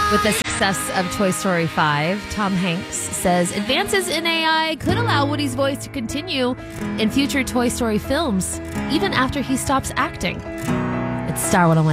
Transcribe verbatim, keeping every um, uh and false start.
With the success of Toy Story five, Tom Hanks says advances in A I could allow Woody's voice to continue in future Toy Story films, even after he stops acting. It's Star one oh one.